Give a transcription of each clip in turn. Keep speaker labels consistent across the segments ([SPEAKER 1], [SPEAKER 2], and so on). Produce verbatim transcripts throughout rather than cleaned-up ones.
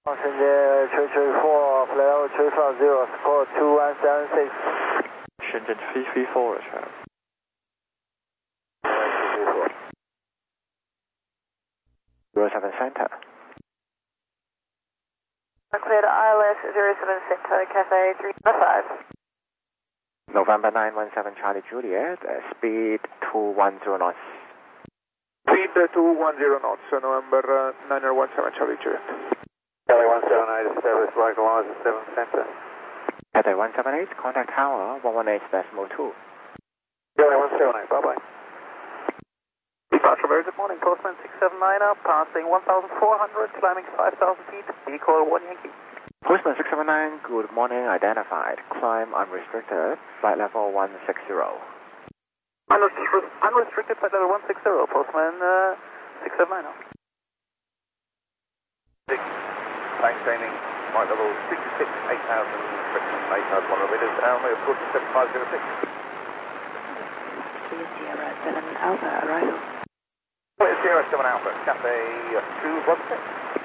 [SPEAKER 1] Shenzhen three three four, flight three five zero, score two one seven six.
[SPEAKER 2] Shenzhen three three four, return. zero seven Center.
[SPEAKER 3] Clear to I L S zero seven Center, Cafe three five.
[SPEAKER 2] November nine one seven Charlie Juliet, uh, speed two one zero knots.
[SPEAKER 4] Speed uh, two one zero knots, uh, November uh, nine one seven Charlie Juliet.
[SPEAKER 1] Charlie one seven eight, establish flight one seven Center.
[SPEAKER 2] Cathay one seven eight, contact tower one one eight decimal two.
[SPEAKER 1] Charlie one seven eight, bye bye.
[SPEAKER 3] Departure, very good morning, Postman six seven nine up, passing one thousand four hundred, climbing five thousand feet, decoil one Yankee.
[SPEAKER 2] Postman six seven nine, good morning, identified, climb unrestricted, flight level one six zero.
[SPEAKER 3] Unrestri- unrestricted flight level one six zero, Postman uh, six seven nine up.
[SPEAKER 5] Maintaining flight level sixty-six, eight thousand, eight thousand one hundred meters, runway of course seven five zero six.
[SPEAKER 3] Sierra seven Alpha, arrival.
[SPEAKER 5] Sierra seven Alpha, Cafe two one six.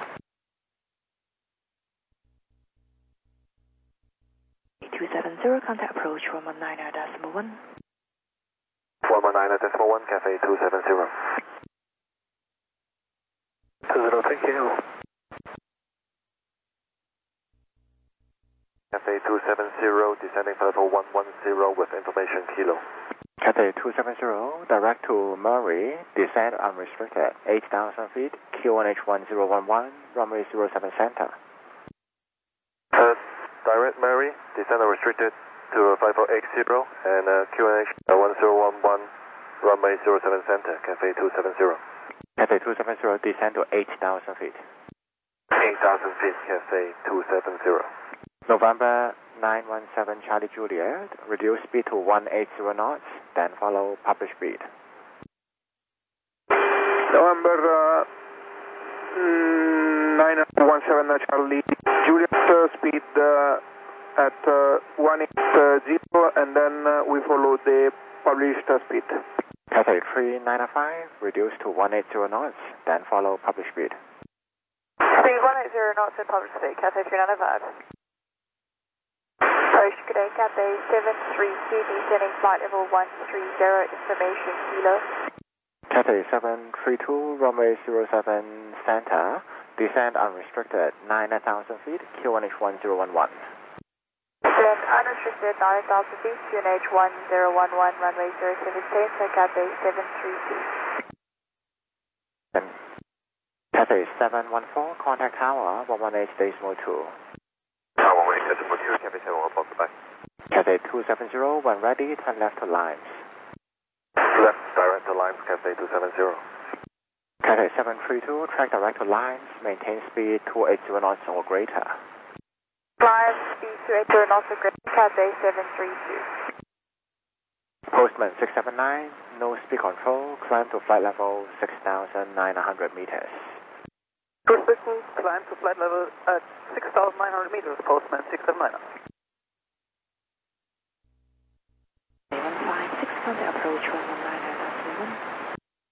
[SPEAKER 3] two seven zero, contact approach one one nine decimal one.
[SPEAKER 1] one one nine decimal one, Cafe two seven zero. two zero, thank you. Cafe two seven zero, descending for level one one zero with information kilo.
[SPEAKER 2] Cathay two seven zero, direct to Murray, descent unrestricted, eight thousand feet, Q one H one zero one one, runway zero seven Center.
[SPEAKER 1] Uh, direct Murray, descent unrestricted to five four eight zero, and uh, Q N H one zero one one, runway zero seven Center, Cafe two seven zero.
[SPEAKER 2] Cathay two seven zero, descend to eight thousand feet.
[SPEAKER 1] eight thousand feet, Cafe two seven zero.
[SPEAKER 2] November nine one seven Charlie Juliet, reduce speed to one eighty knots, then follow published speed.
[SPEAKER 4] November uh, nine one seven Charlie Juliet, uh, speed uh, at uh, one eighty, and then uh, we follow the published uh, speed.
[SPEAKER 2] Cathay three nine five, reduce to one eighty knots, then follow published speed.
[SPEAKER 3] Speed one eighty knots and published speed, Cathay three nine five. Approach, good day, Cathay seven three two, descending flight level one three zero, information kilo.
[SPEAKER 2] Cathay seven three two, runway zero seven Center, descend unrestricted, nine thousand feet, Q one H one zero one one.
[SPEAKER 3] Descend unrestricted, nine thousand feet, Q N H one zero one one, runway zero seven Center, Cathay seven three two.
[SPEAKER 2] Then Cathay seven one four, contact tower one one eight decimal two.
[SPEAKER 5] Tower one one eight decimal two, Cafe seven one four, goodbye.
[SPEAKER 2] Cathay two seven zero, when ready, turn left to Limes.
[SPEAKER 1] Left direct to Limes, Cafe two seven zero.
[SPEAKER 2] Cathay seven three two, track direct to Limes, maintain speed two eighty knots or greater.
[SPEAKER 3] Climb speed two eighty knots or greater, Cathay seven three two.
[SPEAKER 2] Postman six seven nine, no speed control, climb to flight level six thousand nine hundred meters.
[SPEAKER 3] Cruise distance, climb to flight level at six thousand nine hundred meters, Postman six seven nine. one five six, contact approach one one nine decimal one.